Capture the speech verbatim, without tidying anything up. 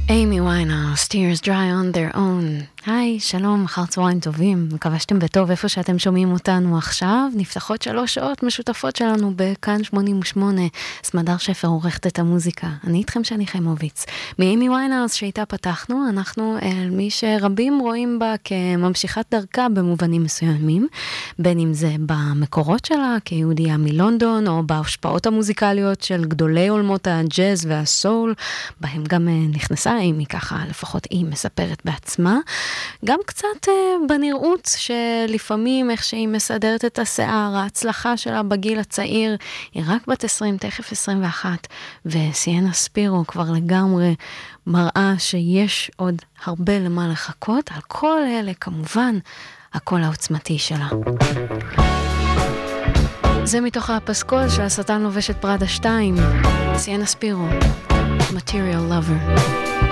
Amy Winehouse, Tears Dry on Their Own. היי, שלום, אחר צהריים טובים. מקווה שאתם בטוב איפה שאתם שומעים אותנו עכשיו. נפתחות שלוש שעות משותפות שלנו בכאן שמונים ושמונה. סמדר שפר עורכת את המוזיקה. אני איתכם שני חיימוביץ. מאימי ויינהאוס שאיתה פתחנו, אנחנו אל מי שרבים רואים בה כממשיכת דרכה במובנים מסוימים, בין אם זה במקורות שלה, כיהודיה מלונדון, או בהשפעות המוזיקליות של גדולי עולמות הג'אז והסול, בהם גם נכנסה אימי ככה, לפחות היא מספרת בעצמה. גם קצת uh, בנראות שלפעמים איך שהיא מסדרת את השיער, ההצלחה שלה בגיל הצעיר, היא רק בת עשרים, תכף עשרים ואחת, וסיאנה ספירו כבר לגמרי מראה שיש עוד הרבה למה לחכות, על כל אלה כמובן הקול העוצמתי שלה. זה מתוך הפסקול של השטן לובש את פראדה שתיים, סיאנה ספירו, Material Lover.